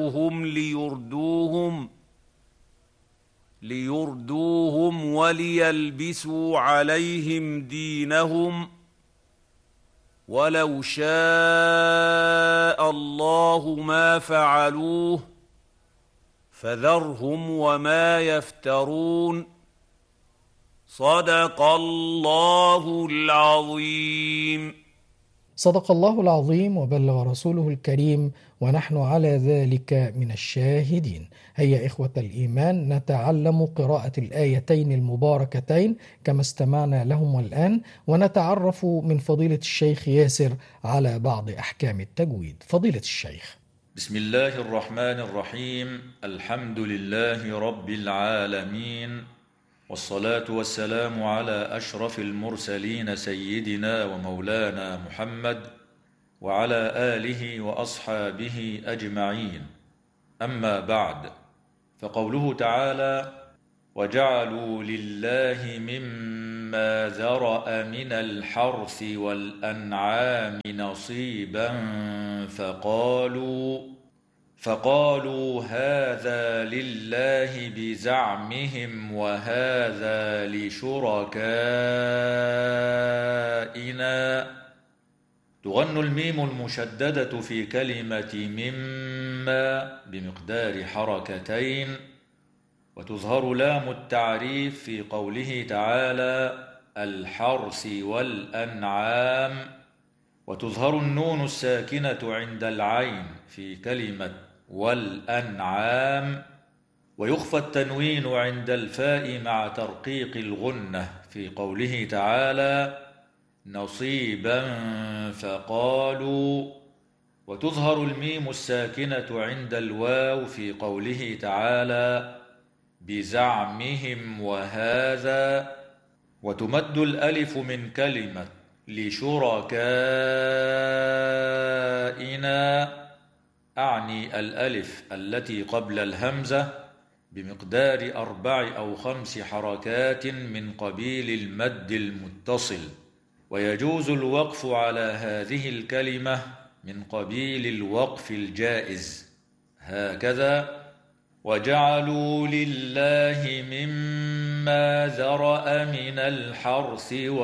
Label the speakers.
Speaker 1: فذرهم ليردوهم وليلبسوا عليهم دينهم، ولو شاء الله ما فعلوه فذرهم وما يفترون. صدق الله العظيم.
Speaker 2: صدق الله العظيم وبلغ رسوله الكريم، ونحن على ذلك من الشاهدين. هيا إخوة الإيمان، نتعلم قراءة الآيتين المباركتين كما استمعنا لهم الآن، ونتعرف من فضيلة الشيخ ياسر على بعض أحكام التجويد. فضيلة الشيخ.
Speaker 3: بسم الله الرحمن الرحيم. الحمد لله رب العالمين، والصلاة والسلام على أشرف المرسلين سيدنا ومولانا محمد وعلى آله وأصحابه أجمعين. أما بعد، فقوله تعالى: وجعلوا لله مما ذرأ من الحرث والأنعام نصيبا فقالوا هذا لله بزعمهم وهذا لشركائنا. تغن الميم المشددة في كلمة مما بمقدار حركتين، وتظهر لام التعريف في قوله تعالى الحرث والأنعام، وتظهر النون الساكنة عند العين في كلمة والأنعام، ويخفى التنوين عند الفاء مع ترقيق الغنة في قوله تعالى نصيبا فقالوا، وتظهر الميم الساكنة عند الواو في قوله تعالى بزعمهم وهذا، وتمد الألف من كلمة لشركائنا، أعني الألف التي قبل الهمزة بمقدار 4 أو 5 حركات من قبيل المد المتصل، ويجوز الوقف على هذه الكلمة من قبيل الوقف الجائز. هكذا: وجعلوا لله مما ذرأ من الحرث